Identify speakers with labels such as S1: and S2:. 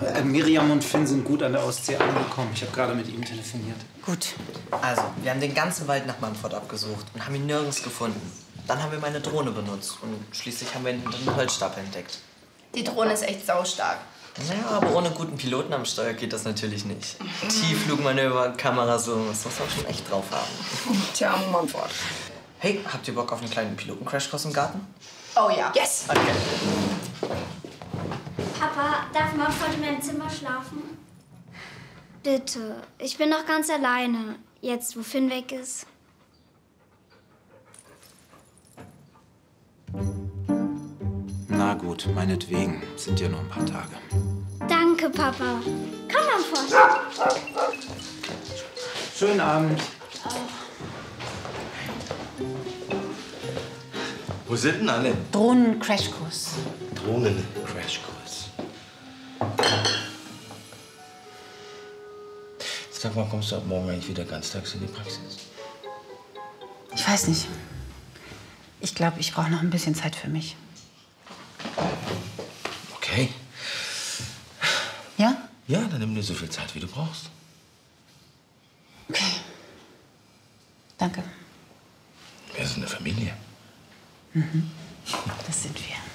S1: Miriam und Finn sind gut an der Ostsee angekommen. Ich habe gerade mit ihnen telefoniert.
S2: Gut.
S3: Also, wir haben den ganzen Wald nach Mumford abgesucht und haben ihn nirgends gefunden. Dann haben wir meine Drohne benutzt und schließlich haben wir ihn hinter einem Holzstapel entdeckt.
S4: Die Drohne ist echt saustark.
S3: Naja, aber ohne guten Piloten am Steuer geht das natürlich nicht. Tiefflugmanöver, Kamerazoom, das muss man schon echt drauf haben.
S2: Tja, Mumford.
S3: Hey, habt ihr Bock auf einen kleinen Pilotencrashkurs im Garten?
S4: Oh ja.
S2: Yes!
S3: Okay.
S5: Papa, darf Mumford in meinem Zimmer schlafen? Bitte. Ich bin noch ganz alleine, jetzt wo Finn weg ist.
S1: Na gut, meinetwegen. Sind ja nur ein paar Tage.
S5: Danke, Papa. Komm, Mumford.
S1: Schönen Abend.
S6: Wo sind denn alle?
S2: Drohnen-Crashkurs.
S6: Drohnen-Crashkurs. Sag mal, kommst du ab morgen eigentlich wieder ganztags in die Praxis?
S2: Ich weiß nicht. Ich glaube, ich brauche noch ein bisschen Zeit für mich.
S6: Okay.
S2: Ja?
S6: Ja, dann nimm dir so viel Zeit, wie du brauchst.
S2: Okay. Danke.
S6: Wir sind eine Familie.
S2: Das sind wir.